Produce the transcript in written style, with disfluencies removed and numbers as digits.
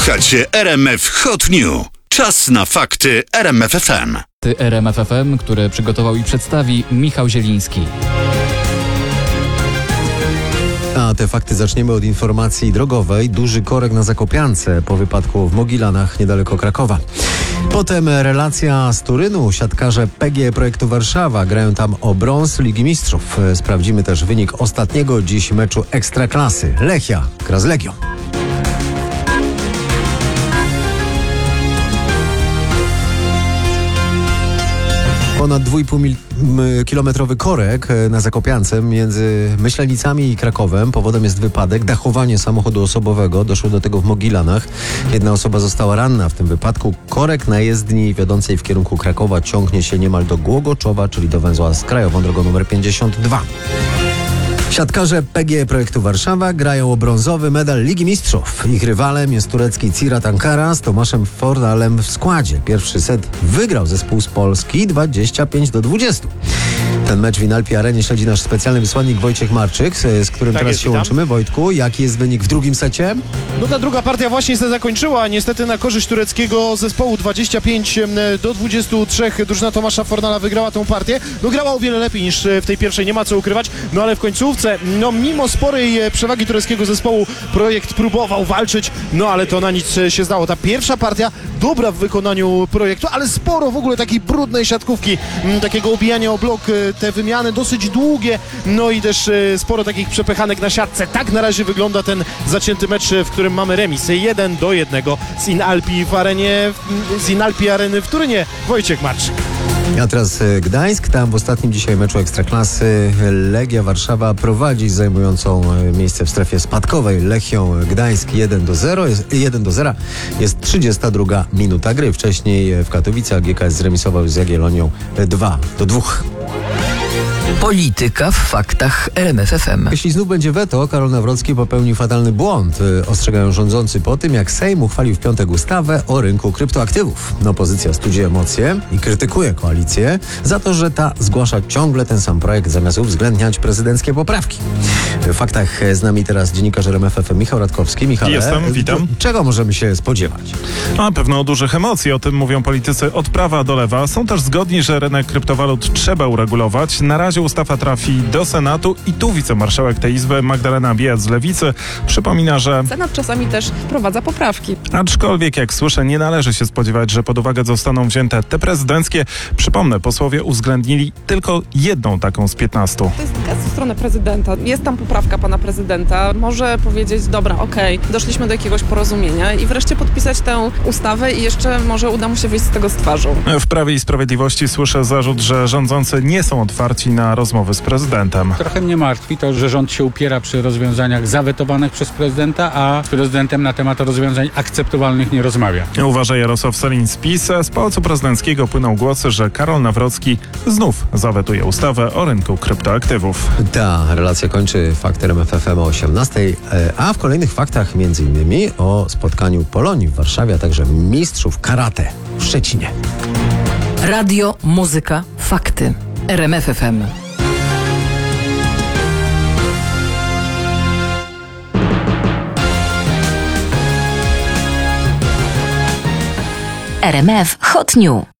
Słuchacie RMF Hot New. Czas na fakty RMF FM. RMF FM, które przygotował i przedstawi Michał Zieliński. A te fakty zaczniemy od informacji drogowej. Duży korek na Zakopiance po wypadku w Mogilanach niedaleko Krakowa. Potem relacja z Turynu. Siatkarze PGE Projektu Warszawa grają tam o brąz Ligi Mistrzów. Sprawdzimy też wynik ostatniego dziś meczu Ekstraklasy. Lechia gra z Legią. Ponad 2,5-kilometrowy korek na Zakopiance między Myślenicami i Krakowem. Powodem jest wypadek, dachowanie samochodu osobowego. Doszło do tego w Mogilanach. Jedna osoba została ranna w tym wypadku. Korek na jezdni wiodącej w kierunku Krakowa ciągnie się niemal do Głogoczowa, czyli do węzła z krajową drogą nr 52. Siatkarze PGE Projektu Warszawa grają o brązowy medal Ligi Mistrzów. Ich rywalem jest turecki Ziraat Ankara z Tomaszem Fornalem w składzie. Pierwszy set wygrał zespół z Polski 25-20. Ten mecz w Inalpi Arenie śledzi nasz specjalny wysłannik Wojciech Marczyk, z którym teraz się łączymy. Wojtku, jaki jest wynik w drugim secie? No ta druga partia właśnie się zakończyła, niestety na korzyść tureckiego zespołu 25-23. Drużyna Tomasza Fornala wygrała tą partię. No grała o wiele lepiej niż w tej pierwszej, nie ma co ukrywać, no ale w końcówce, no mimo sporej przewagi tureckiego zespołu, Projekt próbował walczyć, no ale to na nic się zdało. Ta pierwsza partia dobra w wykonaniu Projektu, ale sporo w ogóle takiej brudnej siatkówki, takiego obijania o blok, te wymiany dosyć długie, no i też sporo takich przepychanek na siatce. Tak na razie wygląda ten zacięty mecz, w którym mamy remis 1-1 z Inalpi Areny w Turynie. Wojciech Marczyk. A teraz Gdańsk. Tam w ostatnim dzisiaj meczu Ekstraklasy Legia Warszawa prowadzi zajmującą miejsce w strefie spadkowej Lechią Gdańsk 1-0. Jest 32 minuta gry. Wcześniej w Katowicach GKS zremisował z Jagiellonią 2-2. Polityka w faktach RMF FM. Jeśli znów będzie weto, Karol Nawrocki popełnił fatalny błąd. Ostrzegają rządzący po tym, jak Sejm uchwalił w piątek ustawę o rynku kryptoaktywów. Opozycja studzi emocje i krytykuje koalicję za to, że ta zgłasza ciągle ten sam projekt, zamiast uwzględniać prezydenckie poprawki. W faktach z nami teraz dziennikarz RMF FM Michał Radkowski. Michale, jestem, witam. Czego możemy się spodziewać? Na pewno dużych emocji, o tym mówią politycy od prawa do lewa. Są też zgodni, że rynek kryptowalut trzeba uregulować. Na razie ustawa trafi do Senatu i tu wicemarszałek tej Izby Magdalena Biejat z Lewicy przypomina, że Senat czasami też wprowadza poprawki. Aczkolwiek, jak słyszę, nie należy się spodziewać, że pod uwagę zostaną wzięte te prezydenckie. Przypomnę, posłowie uwzględnili tylko jedną taką z 15. To jest gest w stronę prezydenta. Jest tam poprawka pana prezydenta. Może powiedzieć, dobra, okej, doszliśmy do jakiegoś porozumienia i wreszcie podpisać tę ustawę i jeszcze może uda mu się wyjść z tego z twarzą. W Prawie i Sprawiedliwości słyszę zarzut, że rządzący nie są otwarci na rozmowy z prezydentem. Trochę mnie martwi to, że rząd się upiera przy rozwiązaniach zawetowanych przez prezydenta, a z prezydentem na temat rozwiązań akceptowalnych nie rozmawia. Uważa Jarosław Sellin z PiS. Z Pałacu Prezydenckiego płyną głosy, że Karol Nawrocki znów zawetuje ustawę o rynku kryptoaktywów. Ta relacja kończy fakt RMF FM o 18:00, a w kolejnych faktach m.in. o spotkaniu Polonii w Warszawie, a także mistrzów karate w Szczecinie. Radio, muzyka, fakty. RMF FM. RMF Hot New.